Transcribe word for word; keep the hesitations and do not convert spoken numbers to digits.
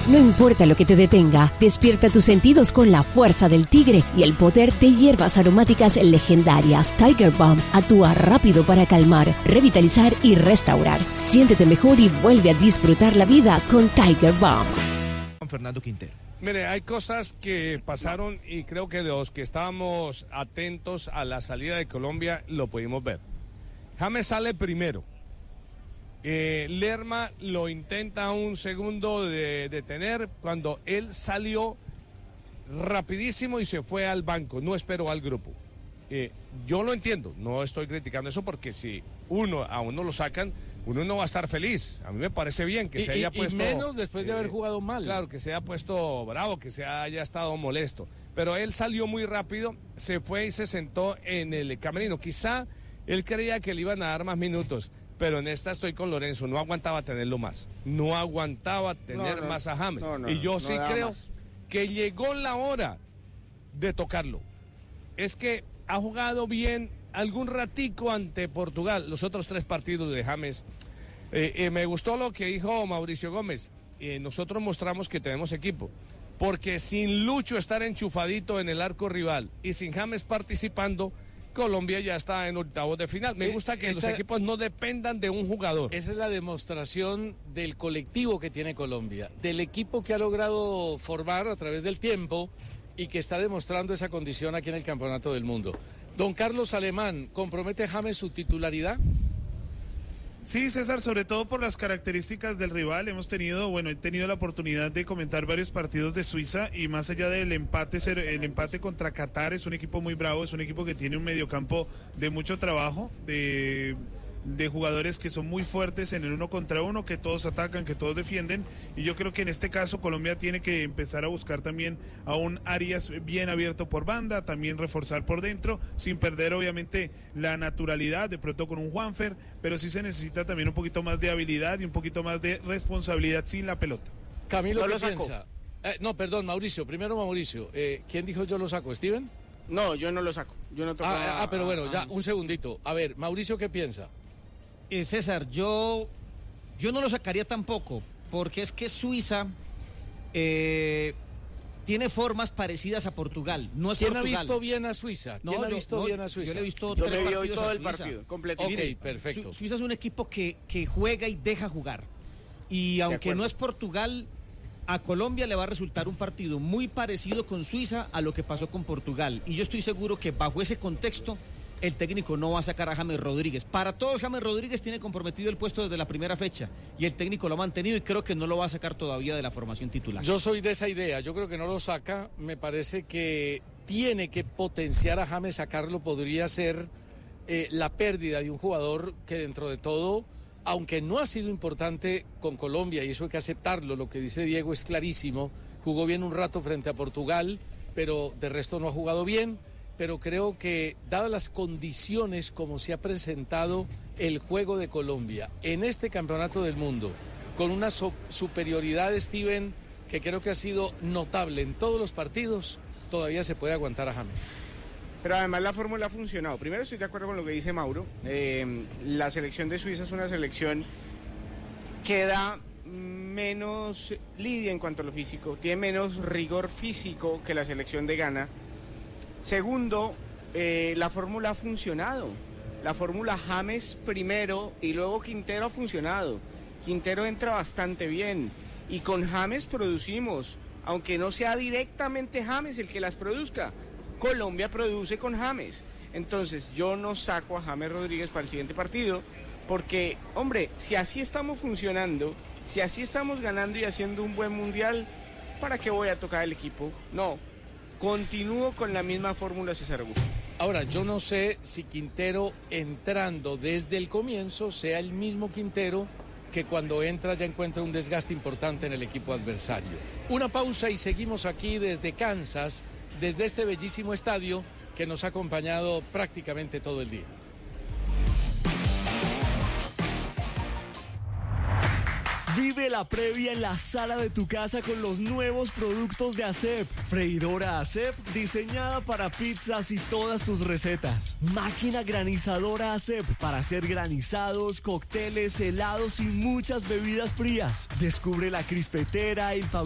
No importa lo que te detenga, despierta tus sentidos con la fuerza del tigre y el poder de hierbas aromáticas legendarias. Tiger Balm actúa rápido para calmar, revitalizar y restaurar. Siéntete mejor y vuelve a disfrutar la vida con Tiger Balm. Fernando Quintero. Mire, hay cosas que pasaron y creo que los que estábamos atentos a la salida de Colombia lo pudimos ver. James sale primero. Eh, Lerma lo intenta un segundo de detener cuando él salió rapidísimo y se fue al banco, no esperó al grupo. Eh, yo lo entiendo, no estoy criticando eso porque si uno a uno lo sacan, uno no va a estar feliz. A mí me parece bien que y, se haya y, puesto... Y menos después de eh, haber jugado mal. Claro, que se haya puesto bravo, que se haya estado molesto. Pero él salió muy rápido, se fue y se sentó en el camerino. Quizá él creía que le iban a dar más minutos. Pero en esta estoy con Lorenzo, no aguantaba tenerlo más, no aguantaba tener no, no, más a James. No, no, y yo no, sí no creo más. Que llegó la hora de tocarlo. Es que ha jugado bien algún ratico ante Portugal, los otros tres partidos de James. Eh, eh, me gustó lo que dijo Mauricio Gómez, eh, nosotros mostramos que tenemos equipo, porque sin Lucho estar enchufadito en el arco rival y sin James participando, Colombia ya está en octavos de final. Me gusta que esa, los equipos no dependan de un jugador. Esa es la demostración del colectivo que tiene Colombia, del equipo que ha logrado formar a través del tiempo y que está demostrando esa condición aquí en el Campeonato del Mundo. Don Carlos Alemán, ¿compromete a James su titularidad? Sí, César, sobre todo por las características del rival. Hemos tenido, bueno, he tenido la oportunidad de comentar varios partidos de Suiza y más allá del empate, el empate contra Qatar, es un equipo muy bravo, es un equipo que tiene un mediocampo de mucho trabajo, de, de jugadores que son muy fuertes en el uno contra uno, que todos atacan, que todos defienden, y yo creo que en este caso Colombia tiene que empezar a buscar también a un Arias bien abierto por banda, también reforzar por dentro, sin perder obviamente la naturalidad, de pronto con un Juanfer, pero sí se necesita también un poquito más de habilidad y un poquito más de responsabilidad sin la pelota. Camilo, ¿qué piensa? Eh, no, perdón, Mauricio, primero Mauricio, eh, ¿quién dijo yo lo saco, Steven? No, yo no lo saco, yo no toco ah, a, ah, pero bueno, a, ya, a... un segundito, a ver, Mauricio, ¿qué piensa? Eh, César, yo, yo no lo sacaría tampoco, porque es que Suiza eh, tiene formas parecidas a Portugal. No es ¿Quién Portugal. ha visto bien a Suiza? ¿Quién no, ha visto yo, bien no, a Suiza? Yo le he visto yo tres le vi partidos todo a el Suiza. partido, completo. Ok, Mire, perfecto. Su, Suiza es un equipo que, que juega y deja jugar. Y aunque no es Portugal, a Colombia le va a resultar un partido muy parecido con Suiza a lo que pasó con Portugal. Y yo estoy seguro que bajo ese contexto el técnico no va a sacar a James Rodríguez. Para todos, James Rodríguez tiene comprometido el puesto desde la primera fecha y el técnico lo ha mantenido y creo que no lo va a sacar todavía de la formación titular. Yo soy de esa idea, yo creo que no lo saca, me parece que tiene que potenciar a James, sacarlo podría ser eh, la pérdida de un jugador que dentro de todo, aunque no ha sido importante con Colombia y eso hay que aceptarlo, lo que dice Diego es clarísimo, jugó bien un rato frente a Portugal, pero de resto no ha jugado bien. Pero creo que, dadas las condiciones como se ha presentado el juego de Colombia en este campeonato del mundo, con una so- superioridad, Steven, que creo que ha sido notable en todos los partidos, todavía se puede aguantar a James. Pero además la fórmula ha funcionado. Primero estoy de acuerdo con lo que dice Mauro. Eh, la selección de Suiza es una selección que da menos lidia en cuanto a lo físico, tiene menos rigor físico que la selección de Ghana. Segundo, eh, la fórmula ha funcionado. La fórmula James primero y luego Quintero ha funcionado. Quintero entra bastante bien y con James producimos, aunque no sea directamente James el que las produzca. Colombia produce con James. Entonces yo no saco a James Rodríguez para el siguiente partido porque, hombre, si así estamos funcionando, si así estamos ganando y haciendo un buen mundial, ¿para qué voy a tocar el equipo? No. Continúo con la misma fórmula, César Augusto. Ahora, yo no sé si Quintero entrando desde el comienzo sea el mismo Quintero que cuando entra ya encuentra un desgaste importante en el equipo adversario. Una pausa y seguimos aquí desde Kansas, desde este bellísimo estadio que nos ha acompañado prácticamente todo el día. Vive la previa en la sala de tu casa con los nuevos productos de Acep. Freidora Acep diseñada para pizzas y todas tus recetas. Máquina granizadora Acep para hacer granizados, cócteles, helados y muchas bebidas frías. Descubre la crispetera, el